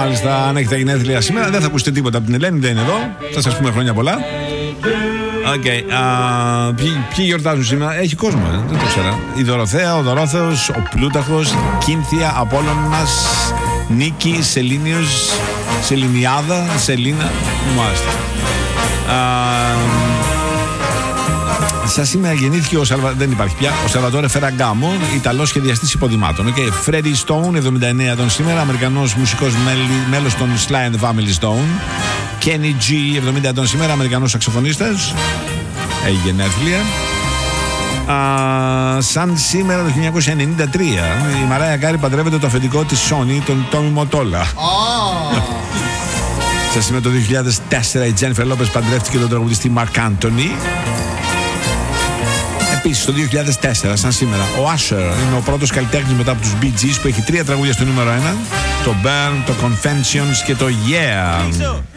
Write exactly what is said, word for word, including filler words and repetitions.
Μάλιστα, αν έχετε γενέθλια σήμερα, δεν θα ακούσετε τίποτα από την Ελένη, δεν είναι εδώ. Θα σας πούμε χρόνια πολλά. Okay, uh, ποιοι, ποιοι γιορτάζουν σήμερα? Έχει κόσμο, ε? Δεν το ξέρα. Η Δωροθέα, ο Δωρόθεος, ο Πλούταρχος, Κίνθια, Απόλλωνας, Νίκη, Σελήνιος, Σεληνιάδα, Σελίνα. Μάλιστα. Uh, Σαν σήμερα γεννήθηκε ο Σαλβα... δεν υπάρχει πια, ο Σαλβατόρε Φεραγκάμο, Ιταλός σχεδιαστής υποδημάτων. Okay. Φρέντι Στόουν, εβδομήντα εννέα ετών σήμερα, Αμερικανός μουσικός μέλος των Sly and the Family Stone. Kenny G, εβδομήντα ετών σήμερα, Αμερικανός σαξοφωνίστας. Έχει γενέθλια. Uh, σαν σήμερα το χίλια εννιακόσια ενενήντα τρία η Μαράια Κάρι παντρεύεται το αφεντικό της Sony, τον Τόμι Μοτόλα. Oh. Σαν σήμερα το δύο χιλιάδες τέσσερα η Τζένιφερ Λόπες παντρεύτηκε τον τραγουδιστή Μαρκ Άντονι. Επίσης το δύο χιλιάδες τέσσερα, σαν σήμερα, ο Usher είναι ο πρώτος καλλιτέχνης μετά από τους Bee Gees που έχει τρία τραγούδια στο νούμερο ένα, το Burn, το Conventions και το Yeah.